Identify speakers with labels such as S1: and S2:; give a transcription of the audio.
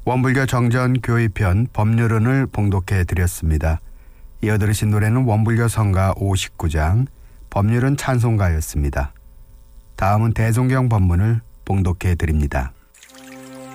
S1: 원불교 정전 교의편 법률은을 봉독해 드렸습니다. 이어 들으신 노래는 원불교 성가 59장 법률은 찬송가였습니다. 다음은 대종경 법문을 봉독해 드립니다.